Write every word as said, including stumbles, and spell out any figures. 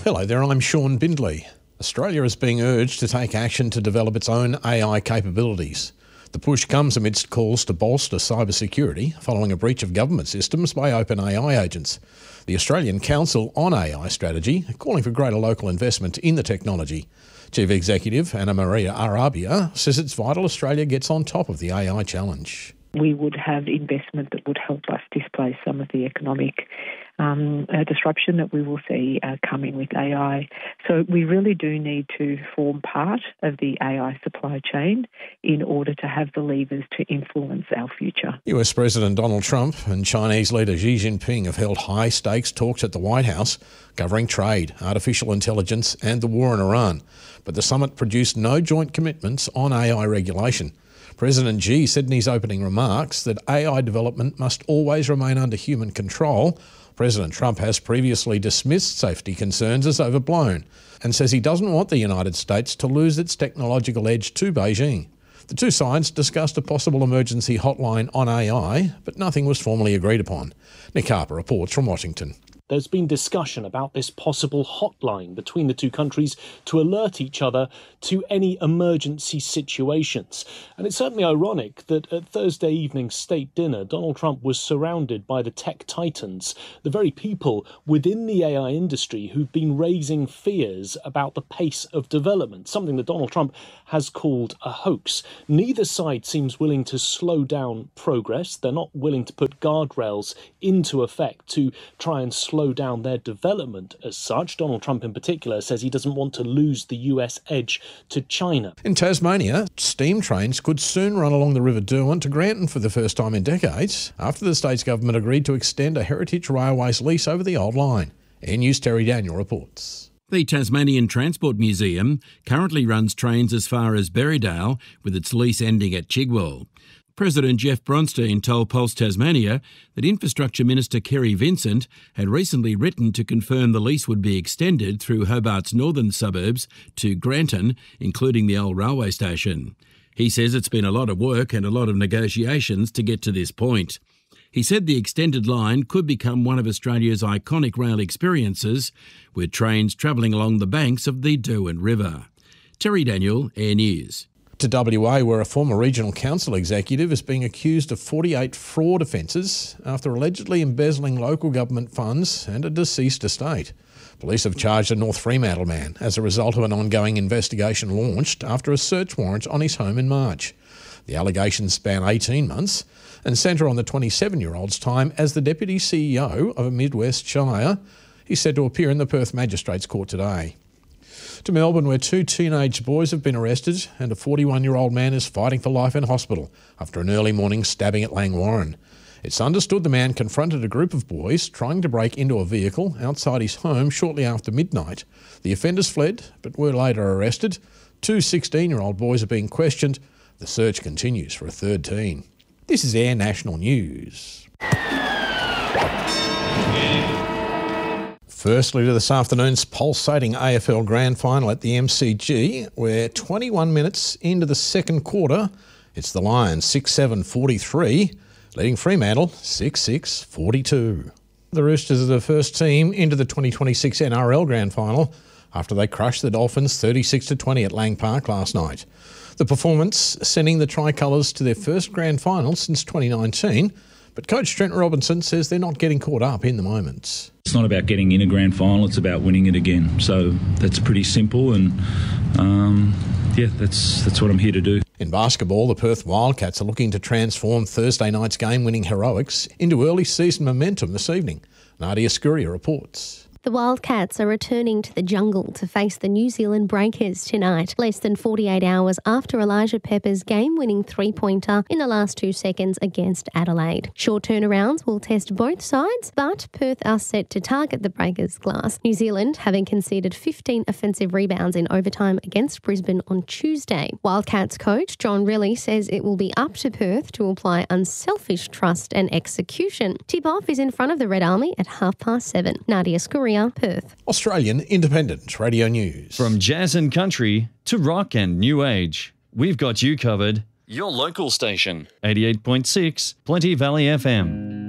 Hello there, I'm Sean Bindley. Australia is being urged to take action to develop its own A I capabilities. The push comes amidst calls to bolster cybersecurity following a breach of government systems by OpenAI agents. The Australian Council on A I Strategy calling for greater local investment in the technology. Chief Executive Anna Maria Arabia says it's vital Australia gets on top of the A I challenge. We would have investment that would help us displace some of the economic um, uh, disruption that we will see uh, coming with A I. So we really do need to form part of the A I supply chain in order to have the levers to influence our future. U S President Donald Trump and Chinese leader Xi Jinping have held high-stakes talks at the White House covering trade, artificial intelligence and the war in Iran. But the summit produced no joint commitments on A I regulation. President Xi said in his opening remarks that A I development must always remain under human control. President Trump has previously dismissed safety concerns as overblown and says he doesn't want the United States to lose its technological edge to Beijing. The two sides discussed a possible emergency hotline on A I, but nothing was formally agreed upon. Nick Harper reports from Washington. There's been discussion about this possible hotline between the two countries to alert each other to any emergency situations. And it's certainly ironic that at Thursday evening's state dinner, Donald Trump was surrounded by the tech titans, the very people within the A I industry who've been raising fears about the pace of development, something that Donald Trump has called a hoax. Neither side seems willing to slow down progress. They're not willing to put guardrails into effect to try and slow down their development as such. Donald Trump in particular says he doesn't want to lose the U S edge to China. In Tasmania, steam trains could soon run along the River Derwent to Granton for the first time in decades after the state's government agreed to extend a Heritage Railways lease over the old line. Air News' Terry Daniel reports. The Tasmanian Transport Museum currently runs trains as far as Berrydale, with its lease ending at Chigwell. President Jeff Bronstein told Pulse Tasmania that Infrastructure Minister Kerry Vincent had recently written to confirm the lease would be extended through Hobart's northern suburbs to Granton, including the old railway station. He says it's been a lot of work and a lot of negotiations to get to this point. He said the extended line could become one of Australia's iconic rail experiences, with trains travelling along the banks of the Derwent River. Terry Daniel, Air News. To W A, where a former regional council executive is being accused of forty-eight fraud offences after allegedly embezzling local government funds and a deceased estate. Police have charged a North Fremantle man as a result of an ongoing investigation launched after a search warrant on his home in March. The allegations span eighteen months and centre on the twenty-seven-year-old's time as the Deputy C E O of a Midwest Shire. He's said to appear in the Perth Magistrates Court today. To Melbourne, where two teenage boys have been arrested and a forty-one-year-old man is fighting for life in hospital after an early morning stabbing at Langwarrin. It's understood the man confronted a group of boys trying to break into a vehicle outside his home shortly after midnight. The offenders fled but were later arrested. Two sixteen-year-old boys are being questioned. The search continues for a third teen. This is Air National News. Firstly to this afternoon's pulsating A F L Grand Final at the M C G, where twenty-one minutes into the second quarter, it's the Lions six seven forty-three, leading Fremantle six six forty-two. The Roosters are the first team into the twenty twenty-six N R L Grand Final after they crushed the Dolphins thirty-six to twenty at Lang Park last night. The performance sending the Tricolours to their first Grand Final since twenty nineteen, but coach Trent Robinson says they're not getting caught up in the moment. It's not about getting in a grand final, it's about winning it again. So that's pretty simple and, um, yeah, that's that's what I'm here to do. In basketball, the Perth Wildcats are looking to transform Thursday night's game-winning heroics into early season momentum this evening. Nadia Scuria reports. The Wildcats are returning to the jungle to face the New Zealand Breakers tonight, less than forty-eight hours after Elijah Pepper's game-winning three-pointer in the last two seconds against Adelaide. Short turnarounds will test both sides, but Perth are set to target the Breakers' glass. New Zealand having conceded fifteen offensive rebounds in overtime against Brisbane on Tuesday. Wildcats coach John Riley says it will be up to Perth to apply unselfish trust and execution. Tip-off is in front of the Red Army at half past seven. Nadia Scuria, Perth. Australian Independent Radio News. From jazz and country to rock and new age, we've got you covered. Your local station, eighty-eight point six, Plenty Valley F M.